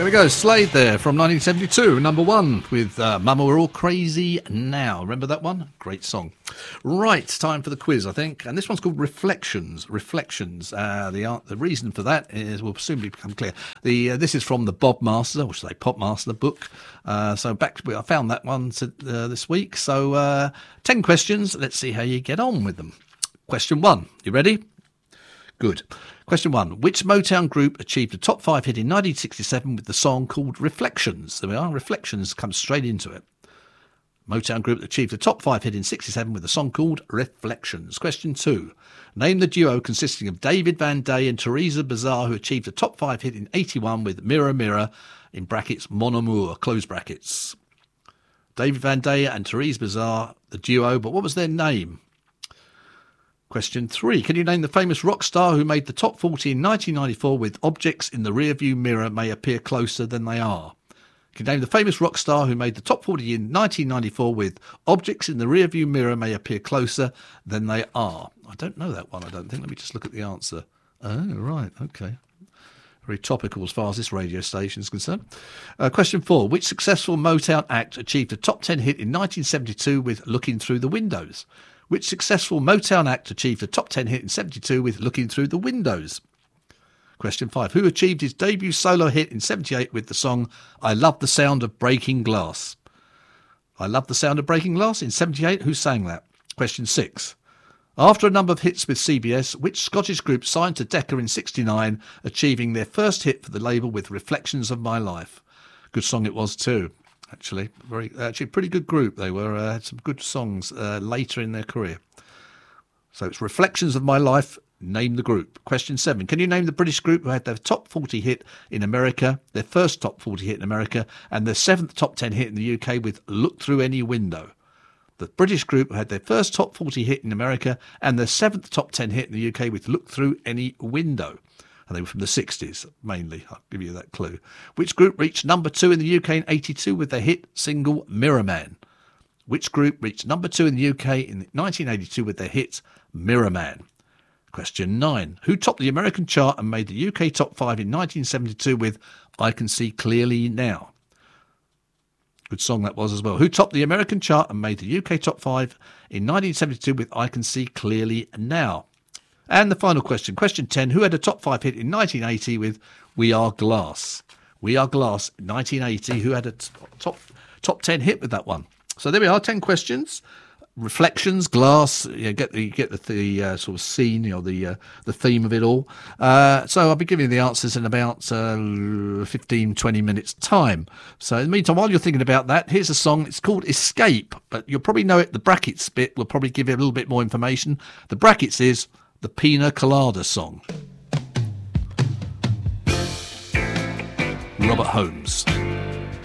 There we go, Slade there from 1972, number one with Mama We're All Crazy Now. Remember that one? Great song. Right, time for the quiz, I think. And this one's called Reflections. The reason for that will soon become clear. This is from the Bob Master, or should I say Pop Master book. I found that one this week. So 10 questions. Let's see how you get on with them. Question 1. You ready? Good. Question 1. Which Motown group achieved a top 5 hit in 1967 with the song called Reflections? There we are. Reflections comes straight into it. Motown group achieved a top 5 hit in 67 with a song called Reflections. Question 2. Name the duo consisting of David Van Day and Teresa Bazar who achieved a top 5 hit in 81 with Mirror Mirror, in brackets, Mon Amour, close brackets. David Van Day and Teresa Bazar, the duo, but what was their name? Question 3. Can you name the famous rock star who made the top 40 in 1994 with Objects in the Rearview Mirror May Appear Closer Than They Are? Can you name the famous rock star who made the top 40 in 1994 with Objects in the Rearview Mirror May Appear Closer Than They Are? I don't know that one, I don't think. Let me just look at the answer. Oh, right, okay. Very topical as far as this radio station is concerned. Question 4. Which successful Motown act achieved a top 10 hit in 1972 with Looking Through the Windows? Which successful Motown act achieved a top 10 hit in 72 with Looking Through the Windows? Question 5. Who achieved his debut solo hit in 78 with the song I Love the Sound of Breaking Glass? I Love the Sound of Breaking Glass in 78. Who sang that? Question 6. After a number of hits with CBS, which Scottish group signed to Decca in 69, achieving their first hit for the label with Reflections of My Life? Good song it was too. Actually, pretty good group. They were had some good songs later in their career. So it's Reflections of My Life. Name the group. Question 7. Can you name the British group who had their top 40 hit in America, their first top 40 hit in America, and their 7th top 10 hit in the UK with Look Through Any Window? The British group who had their first top 40 hit in America and their 7th top 10 hit in the UK with Look Through Any Window. And they were from the 60s, mainly. I'll give you that clue. Which group reached number 2 in the UK in 82 with their hit single Mirror Man? Which group reached number 2 in the UK in 1982 with their hit Mirror Man? Question 9. Who topped the American chart and made the UK top 5 in 1972 with I Can See Clearly Now? Good song that was as well. Who topped the American chart and made the UK top 5 in 1972 with I Can See Clearly Now? And the final question, question 10, who had a top 5 hit in 1980 with We Are Glass? We Are Glass, 1980, who had a top 10 hit with that one? So there we are, 10 questions. Reflections, Glass, get the sort of scene, the theme of it all. So I'll be giving you the answers in about 15, 20 minutes time. So in the meantime, while you're thinking about that, here's a song. It's called Escape, but you'll probably know it. The brackets bit will probably give you a little bit more information. The brackets is the Pina Colada song. Robert Holmes.